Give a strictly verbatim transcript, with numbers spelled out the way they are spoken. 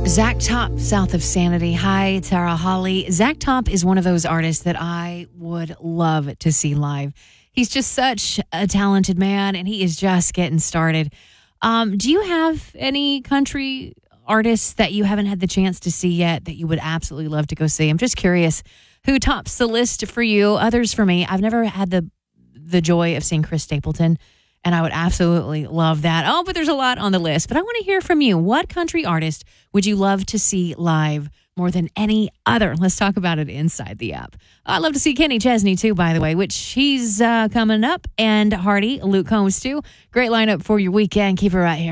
Zach Top, South of Sanity. Hi, Tara Holly. Zach Top is one of those artists that I would love to see live. He's just such a talented man, and he is just getting started. Um, do you have any country artists that you haven't had the chance to see yet that you would absolutely love to go see? I'm just curious who tops the list for you. Others for me. I've never had the the joy of seeing Chris Stapleton, and I would absolutely love that. Oh, but there's a lot on the list. But I want to hear from you. What country artist would you love to see live more than any other? Let's talk about it inside the app. I'd love to see Kenny Chesney, too, by the way, which he's uh, coming up. And Hardy, Luke Combs, too. Great lineup for your weekend. Keep it right here.